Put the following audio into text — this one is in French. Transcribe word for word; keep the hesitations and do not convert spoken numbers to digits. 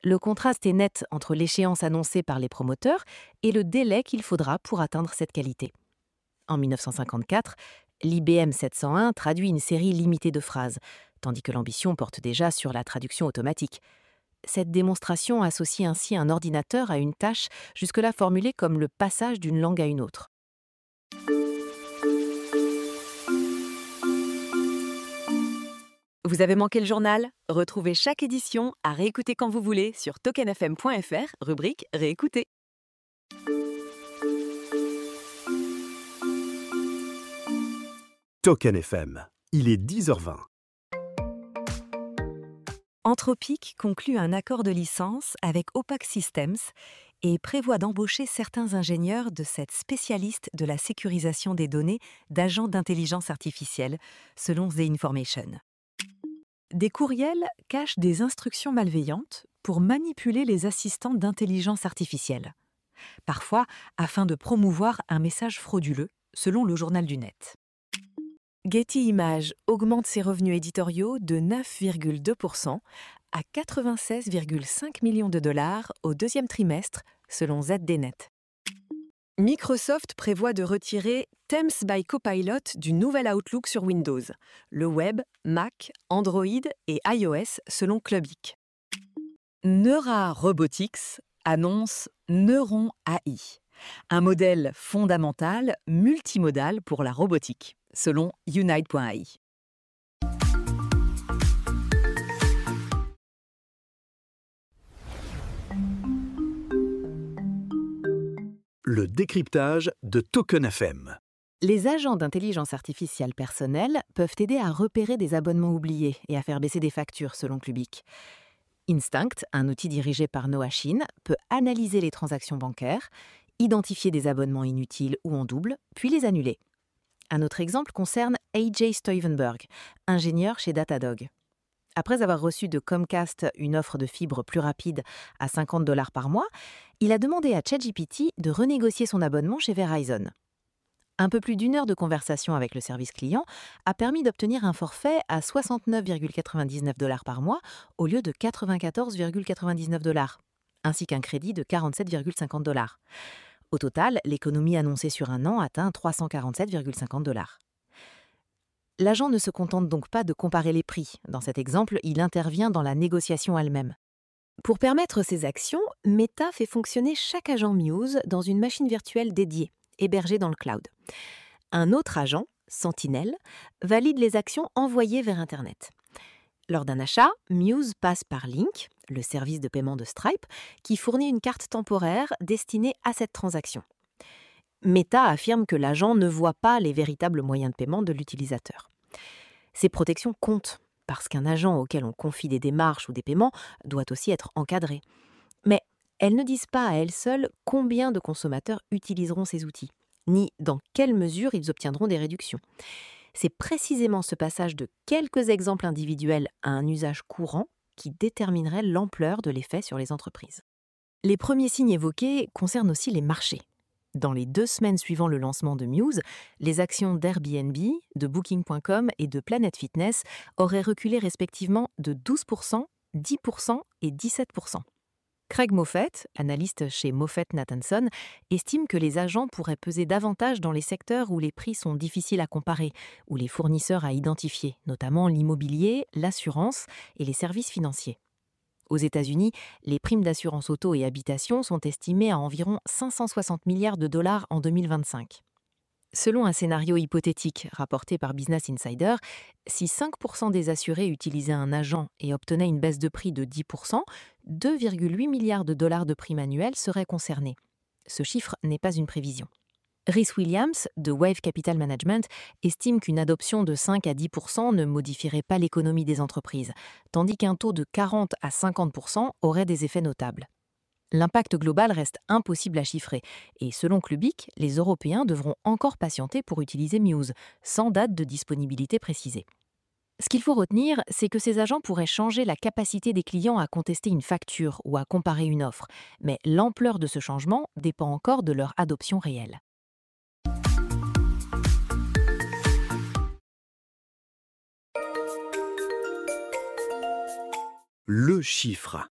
Le contraste est net entre l'échéance annoncée par les promoteurs et le délai qu'il faudra pour atteindre cette qualité. En mille neuf cent cinquante-quatre, l'I B M sept cent un traduit une série limitée de phrases, tandis que l'ambition porte déjà sur la traduction automatique. Cette démonstration associe ainsi un ordinateur à une tâche jusque-là formulée comme le passage d'une langue à une autre. Vous avez manqué le journal? Retrouvez chaque édition à réécouter quand vous voulez sur token f m point f r, rubrique Réécouter. Token F M, il est dix heures vingt. Anthropic conclut un accord de licence avec Opaque Systems et prévoit d'embaucher certains ingénieurs de cette spécialiste de la sécurisation des données d'agents d'intelligence artificielle, selon The Information. Des courriels cachent des instructions malveillantes pour manipuler les assistants d'intelligence artificielle, parfois afin de promouvoir un message frauduleux, selon le journal du net. Getty Images augmente ses revenus éditoriaux de neuf virgule deux pour cent à quatre-vingt-seize virgule cinq millions de dollars au deuxième trimestre, selon Z D Net. Microsoft prévoit de retirer Themes by Copilot du nouvel Outlook sur Windows, le web, Mac, Android et iOS selon Clubic. Neura Robotics annonce Neuron A I, un modèle fondamental multimodal pour la robotique, selon Unite point A I. Le décryptage de Token F M. Les agents d'intelligence artificielle personnels peuvent aider à repérer des abonnements oubliés et à faire baisser des factures, selon Clubic. Instinct, un outil dirigé par Noah Shin, peut analyser les transactions bancaires, identifier des abonnements inutiles ou en double, puis les annuler. Un autre exemple concerne A J Stuyvenberg, ingénieur chez Datadog. Après avoir reçu de Comcast une offre de fibre plus rapide à cinquante dollars par mois, il a demandé à ChatGPT de renégocier son abonnement chez Verizon. Un peu plus d'une heure de conversation avec le service client a permis d'obtenir un forfait à soixante-neuf virgule quatre-vingt-dix-neuf dollars par mois au lieu de quatre-vingt-quatorze virgule quatre-vingt-dix-neuf dollars, ainsi qu'un crédit de quarante-sept virgule cinquante dollars. Au total, l'économie annoncée sur un an atteint trois cent quarante-sept virgule cinquante dollars. L'agent ne se contente donc pas de comparer les prix. Dans cet exemple, il intervient dans la négociation elle-même. Pour permettre ces actions, Meta fait fonctionner chaque agent Muse dans une machine virtuelle dédiée, hébergée dans le cloud. Un autre agent, Sentinel, valide les actions envoyées vers Internet. Lors d'un achat, Muse passe par Link, le service de paiement de Stripe, qui fournit une carte temporaire destinée à cette transaction. Meta affirme que l'agent ne voit pas les véritables moyens de paiement de l'utilisateur. Ces protections comptent, parce qu'un agent auquel on confie des démarches ou des paiements doit aussi être encadré. Mais elles ne disent pas à elles seules combien de consommateurs utiliseront ces outils, ni dans quelle mesure ils obtiendront des réductions. C'est précisément ce passage de quelques exemples individuels à un usage courant qui déterminerait l'ampleur de l'effet sur les entreprises. Les premiers signes évoqués concernent aussi les marchés. Dans les deux semaines suivant le lancement de Muse, les actions d'Airbnb, de Booking point com et de Planet Fitness auraient reculé respectivement de douze pour cent, dix pour cent et dix-sept pour cent. Craig Moffett, analyste chez Moffett Nathanson, estime que les agents pourraient peser davantage dans les secteurs où les prix sont difficiles à comparer, ou les fournisseurs à identifier, notamment l'immobilier, l'assurance et les services financiers. Aux États-Unis, les primes d'assurance auto et habitation sont estimées à environ cinq cent soixante milliards de dollars en deux mille vingt-cinq. Selon un scénario hypothétique rapporté par Business Insider, si cinq pour cent des assurés utilisaient un agent et obtenaient une baisse de prix de dix pour cent, deux virgule huit milliards de dollars de primes annuelles seraient concernés. Ce chiffre n'est pas une prévision. Rhys Williams, de Wave Capital Management, estime qu'une adoption de cinq à dix pour cent ne modifierait pas l'économie des entreprises, tandis qu'un taux de quarante à cinquante pour cent aurait des effets notables. L'impact global reste impossible à chiffrer, et selon Clubic, les Européens devront encore patienter pour utiliser Muse, sans date de disponibilité précisée. Ce qu'il faut retenir, c'est que ces agents pourraient changer la capacité des clients à contester une facture ou à comparer une offre, mais l'ampleur de ce changement dépend encore de leur adoption réelle. Le chiffre.